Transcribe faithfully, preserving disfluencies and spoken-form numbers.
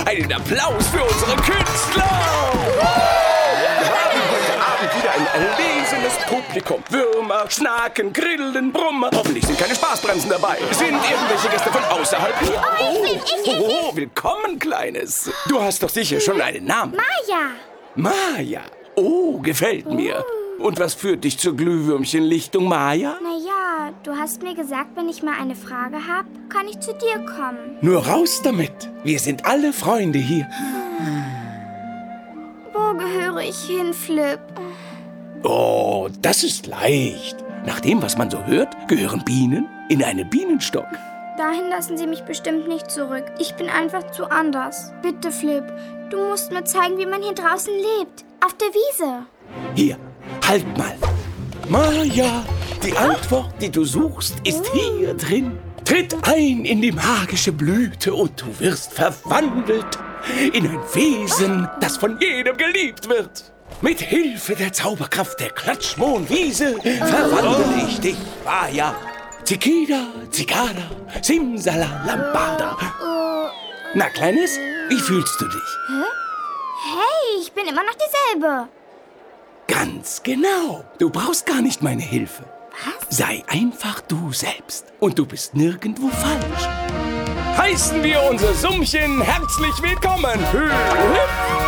Einen Applaus für unsere Künstler! Wir haben heute Abend wieder ein erlesenes Publikum. Würmer, Schnaken, Grillen, Brummer. Hoffentlich sind keine Spaßbremsen dabei. Sind irgendwelche Gäste von außerhalb hier? Oh, ich, ich, ich, Oh, willkommen, Kleines. Du hast doch sicher schon einen Namen. Maja. Maja. Oh, gefällt mir. Und was führt dich zur Glühwürmchenlichtung, Maja? Naja, du hast mir gesagt, wenn ich mal eine Frage habe, kann ich zu dir kommen. Nur raus damit. Wir sind alle Freunde hier. Wo gehöre ich hin, Flip? Oh, das ist leicht. Nach dem, was man so hört, gehören Bienen in einen Bienenstock. Dahin lassen sie mich bestimmt nicht zurück. Ich bin einfach zu anders. Bitte, Flip, du musst mir zeigen, wie man hier draußen lebt. Auf der Wiese. Hier, halt mal. Maja, die Antwort, die du suchst, ist hier drin. Tritt ein in die magische Blüte und du wirst verwandelt in ein Wesen, das von jedem geliebt wird. Mit Hilfe der Zauberkraft der Klatschmohnwiese verwandle ich dich, Maja. Zikida, Zikada, Simsala, Lambada. Na, Kleines, wie fühlst du dich? Hey, ich bin immer noch dieselbe. Ganz genau. Du brauchst gar nicht meine Hilfe. Was? Sei einfach du selbst. Und du bist nirgendwo falsch. Heißen wir unser Summchen herzlich willkommen. Hüp, hüp.